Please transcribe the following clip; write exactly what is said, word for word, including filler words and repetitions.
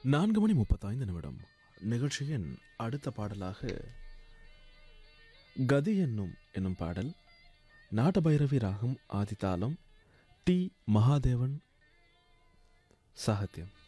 நான்கு மணி முப்பத்தைந்து நிமிடம். நிகழ்ச்சியின் அடுத்த பாடலாக கதி என்னும் என்னும் பாடல். நாட்டபைரவி ராகம், ஆதிதாளம், டி மகாதேவன் சாகித்யம்.